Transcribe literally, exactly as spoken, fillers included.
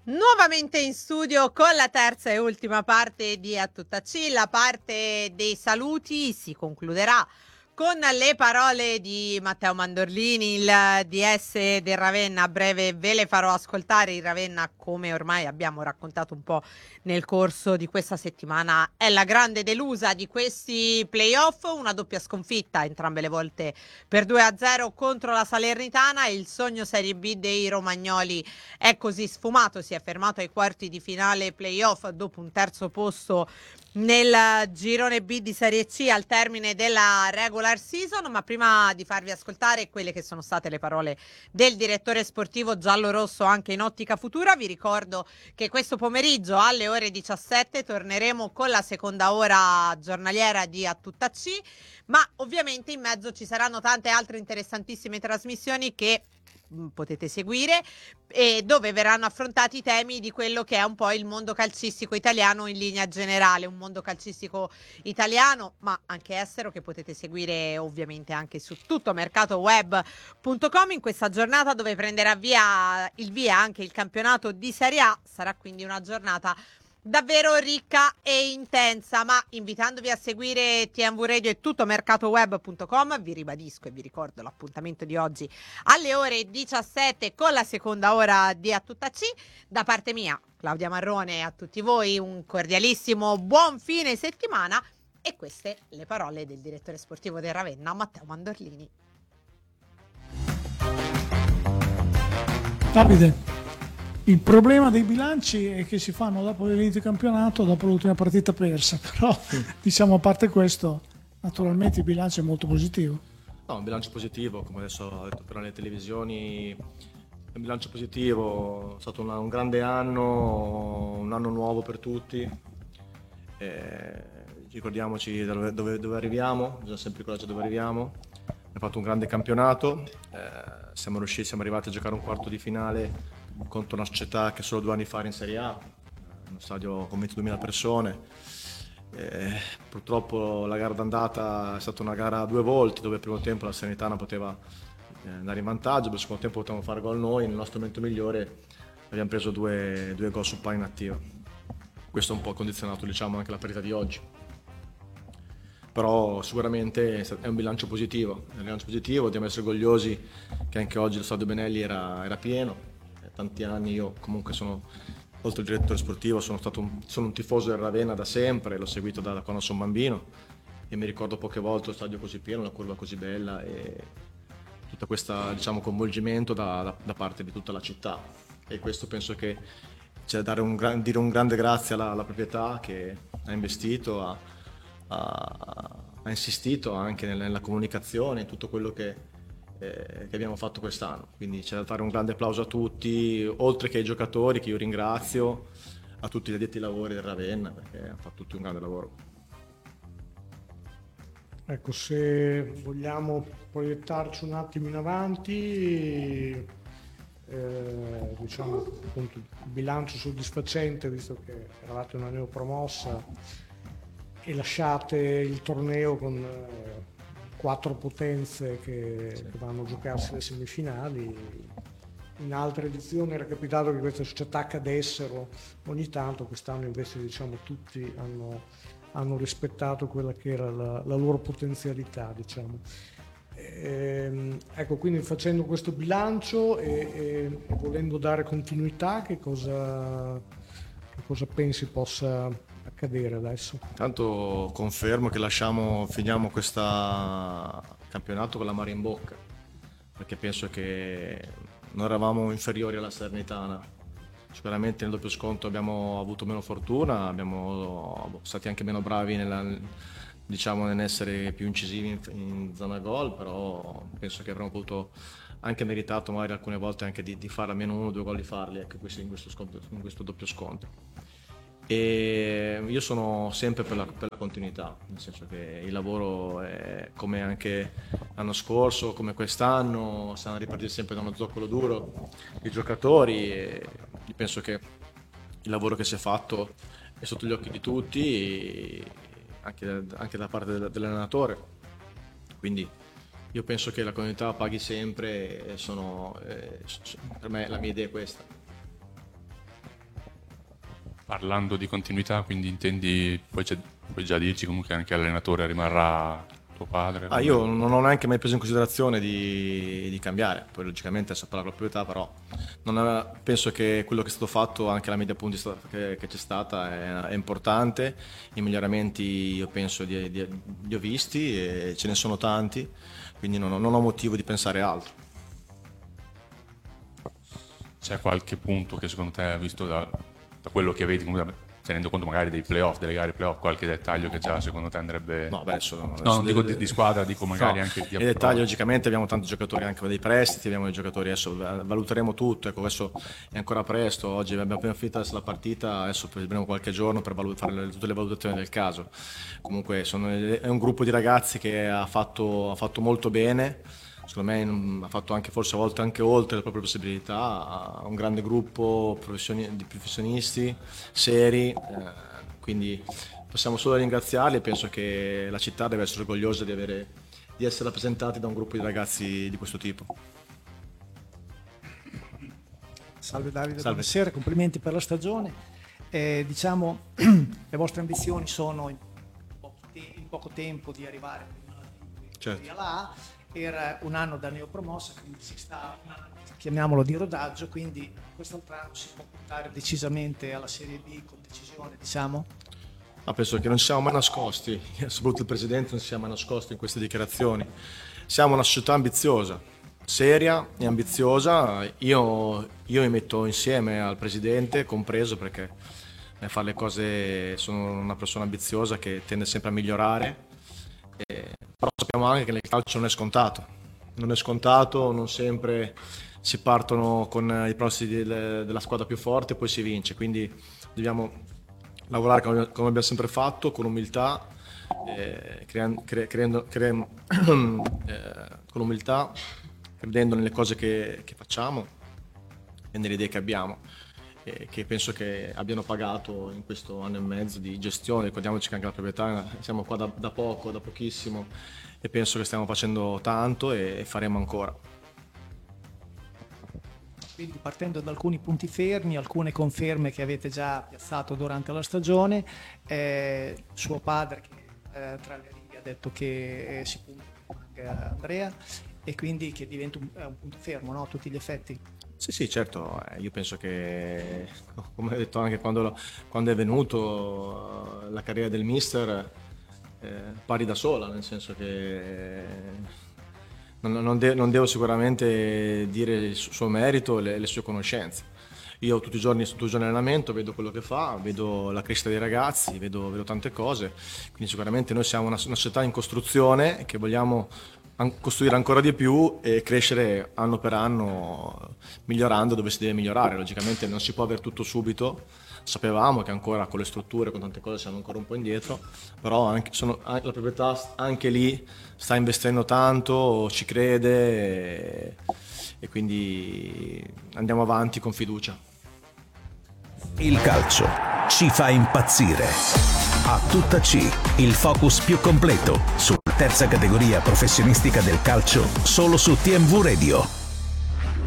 Nuovamente in studio con la terza e ultima parte di A Tutta C. La parte dei saluti si concluderà con le parole di Matteo Mandorlini, il D S del Ravenna. A breve ve le farò ascoltare. Il Ravenna, come ormai abbiamo raccontato un po' nel corso di questa settimana, è la grande delusa di questi playoff. Una doppia sconfitta, entrambe le volte per due a zero contro la Salernitana. Il sogno Serie B dei romagnoli è così sfumato, si è fermato ai quarti di finale playoff dopo un terzo posto nel girone B di Serie C al termine della regular season. Ma prima di farvi ascoltare quelle che sono state le parole del direttore sportivo giallorosso anche in ottica futura, vi ricordo che questo pomeriggio alle ore diciassette torneremo con la seconda ora giornaliera di A Tutta C, ma ovviamente in mezzo ci saranno tante altre interessantissime trasmissioni che potete seguire e dove verranno affrontati i temi di quello che è un po' il mondo calcistico italiano in linea generale, un mondo calcistico italiano ma anche estero che potete seguire ovviamente anche su tutto mercatoweb punto com. In questa giornata dove prenderà via il via anche il campionato di Serie A sarà quindi una giornata davvero ricca e intensa, ma invitandovi a seguire T M V Radio e tutto mercatoweb punto com, vi ribadisco e vi ricordo l'appuntamento di oggi alle ore diciassette con la seconda ora di A Tutta C. Da parte mia, Claudia Marrone, e a tutti voi un cordialissimo buon fine settimana, e queste le parole del direttore sportivo del Ravenna, Matteo Mandorlini. Davide, il problema dei bilanci è che si fanno dopo l'inizio campionato, dopo l'ultima partita persa, però diciamo a parte questo, naturalmente il bilancio è molto positivo. No, un bilancio positivo, come adesso ho detto per le televisioni, un bilancio positivo, è stato una, un grande anno, un anno nuovo per tutti, eh, ricordiamoci dove, dove, dove arriviamo, bisogna sempre ricordarci dove arriviamo, abbiamo fatto un grande campionato, eh, siamo riusciti, siamo arrivati a giocare un quarto di finale contro una società che solo due anni fa era in Serie A, uno stadio con ventiduemila persone. Eh, purtroppo la gara d'andata è stata una gara a due volti, dove il primo tempo la Salernitana poteva eh, andare in vantaggio, per il secondo tempo potevamo fare gol noi, nel nostro momento migliore abbiamo preso due, due gol su palla inattiva. Questo ha un po' condizionato, diciamo, anche la partita di oggi. Però sicuramente è un bilancio positivo, è un bilancio positivo, dobbiamo essere orgogliosi che anche oggi lo stadio Benelli era, era pieno. Tanti anni io comunque sono, oltre al direttore sportivo, sono stato un, sono un tifoso del Ravenna da sempre, l'ho seguito da, da quando sono bambino e mi ricordo poche volte lo stadio così pieno, una curva così bella e tutto questo, diciamo, coinvolgimento da, da, da parte di tutta la città, e questo penso che c'è da dare un, gran, dire un grande grazie alla, alla proprietà che ha investito, ha, ha, ha insistito anche nella, nella comunicazione, in tutto quello che che abbiamo fatto quest'anno, quindi c'è da fare un grande applauso a tutti, oltre che ai giocatori che io ringrazio, a tutti gli addetti ai lavori del Ravenna, perché hanno fatto tutti un grande lavoro. Ecco, se vogliamo proiettarci un attimo in avanti, eh, diciamo appunto il bilancio soddisfacente, visto che eravate una neopromossa e lasciate il torneo con eh, quattro potenze che, sì. che vanno a giocarsi le semifinali. In altre edizioni era capitato che queste società cadessero ogni tanto, quest'anno invece diciamo tutti hanno, hanno rispettato quella che era la, la loro potenzialità, diciamo. E, ecco, quindi facendo questo bilancio e, e, e volendo dare continuità, che cosa, che cosa pensi possa accadere adesso? Tanto confermo che lasciamo, finiamo questo campionato con la mare in bocca, perché penso che non eravamo inferiori alla Salernitana. Sicuramente nel doppio sconto abbiamo avuto meno fortuna, abbiamo stati anche meno bravi nella, diciamo, nell'essere più incisivi in, in zona gol, però penso che avremmo potuto anche meritato magari alcune volte anche di, di fare almeno uno o due gol di farli anche questi in questo, sconto, in questo doppio sconto. E io sono sempre per la, per la continuità, nel senso che il lavoro è come anche l'anno scorso, come quest'anno, stanno a ripartire sempre da uno zoccolo duro i giocatori, e penso che il lavoro che si è fatto è sotto gli occhi di tutti, anche, anche da parte dell'allenatore, quindi io penso che la continuità paghi sempre e sono, eh, per me la mia idea è questa. Parlando di continuità, quindi intendi, puoi, puoi già dirci comunque anche l'allenatore rimarrà tuo padre? Ah, io non ho neanche mai preso in considerazione di, di cambiare, poi logicamente adesso parlo con la proprietà, però non è, penso che quello che è stato fatto, anche la media punti che, che c'è stata è, è importante, i miglioramenti io penso di, di, li ho visti e ce ne sono tanti, quindi non ho, non ho motivo di pensare altro. C'è qualche punto che secondo te hai visto da, da quello che vedi, tenendo conto magari dei playoff, delle gare playoff, qualche dettaglio che già secondo te andrebbe... No, beh, adesso, adesso no non dico di, di squadra, dico magari no, anche di... I dettagli, logicamente abbiamo tanti giocatori, anche dei prestiti, abbiamo dei giocatori, adesso valuteremo tutto, ecco, adesso è ancora presto, oggi abbiamo appena finito la partita, adesso prendiamo qualche giorno per valut- fare le, tutte le valutazioni del caso. Comunque sono, è un gruppo di ragazzi che ha fatto, ha fatto molto bene, secondo me ha fatto anche forse a volte anche oltre le proprie possibilità, ha un grande gruppo professioni- di professionisti seri, eh, quindi possiamo solo ringraziarli e penso che la città deve essere orgogliosa di, avere, di essere rappresentati da un gruppo di ragazzi di questo tipo. Salve Davide, Salve. Buonasera, complimenti per la stagione. Eh, diciamo, le vostre ambizioni sono in poco, te- in poco tempo di arrivare Certo. alla A, era un anno da neopromossa, quindi si sta, chiamiamolo di rodaggio, quindi quest'altro anno si può portare decisamente alla Serie B con decisione, diciamo? Ma penso che non ci siamo mai nascosti, soprattutto il Presidente non si sia mai nascosto in queste dichiarazioni. Siamo una società ambiziosa, seria e ambiziosa, io, io mi metto insieme al Presidente, compreso, perché nel fare le cose sono una persona ambiziosa che tende sempre a migliorare. E, però sappiamo anche che nel calcio non è scontato, non è scontato, non sempre si partono con i prossimi del, della squadra più forte e poi si vince, quindi dobbiamo lavorare come, come abbiamo sempre fatto, con umiltà, eh, creando, cre, creando, creando, eh, con umiltà, credendo nelle cose che, che facciamo e nelle idee che abbiamo, eh, che penso che abbiano pagato in questo anno e mezzo di gestione. Ricordiamoci che anche la proprietà, siamo qua da, da poco, da pochissimo, e penso che stiamo facendo tanto e, e faremo ancora. Quindi partendo da alcuni punti fermi, alcune conferme che avete già piazzato durante la stagione, eh, suo padre che eh, tra le righe ha detto che eh, si punta anche a Andrea e quindi che diventa un, un punto fermo, no? A tutti gli effetti. Sì, sì, certo, io penso che, come ho detto anche quando, quando è venuto, la carriera del mister eh, pari da sola, nel senso che non, non, de- non devo sicuramente dire il suo merito e le, le sue conoscenze. Io tutti i giorni sto tutti i giorni in allenamento, vedo quello che fa, vedo la crescita dei ragazzi, vedo, vedo tante cose, quindi sicuramente noi siamo una, una società in costruzione che vogliamo costruire ancora di più e crescere anno per anno, migliorando dove si deve migliorare. Logicamente non si può avere tutto subito, sapevamo che ancora con le strutture, con tante cose siamo ancora un po' indietro, però anche, sono, la proprietà anche lì sta investendo tanto, ci crede e, e quindi andiamo avanti con fiducia. Il calcio ci fa impazzire. A tutta C, il focus più completo sulla terza categoria professionistica del calcio, solo su T M V Radio.